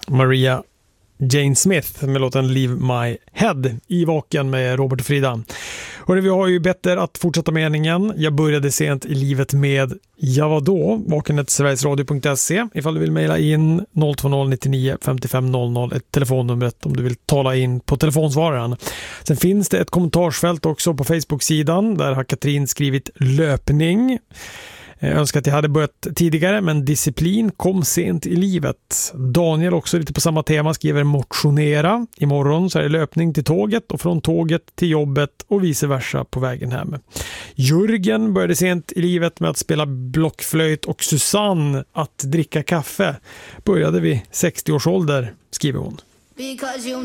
Maria Jane Smith med låten Leave My Head i Vaken med Robert och Frida. Och vi har ju bättre att fortsätta meningen. Jag började sent i livet med Ja vadå? Vaken@sverigesradio.se ifall du vill mejla in 020 99 55 00 ett telefonnumret om du vill tala in på telefonsvararen. Sen finns det ett kommentarsfält också på Facebook-sidan. Där har Katrin skrivit löpning. Jag önskar att jag hade börjat tidigare, men disciplin kom sent i livet. Daniel också lite på samma tema skriver motionera. Imorgon så är det löpning till tåget och från tåget till jobbet och vice versa på vägen hem. Jörgen började sent i livet med att spela blockflöjt och Susanne att dricka kaffe. Började vid 60 års ålder, skriver hon. Because you